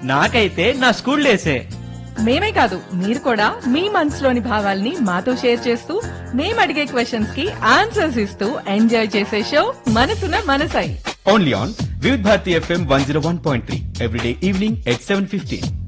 నాకైతే నా స్కూల్ డేసే. మేమే కాదు, మీరు కూడా మీ మనసులోని భావాల్ని మాతో షేర్ చేస్తూ మేము అడిగే క్వశ్చన్స్ కి ఆన్సర్స్ ఇస్తూ ఎంజాయ్ చేసే షో మనసున మనసై. Only on Vividh Bharati FM 101.3 everyday evening at 7:15.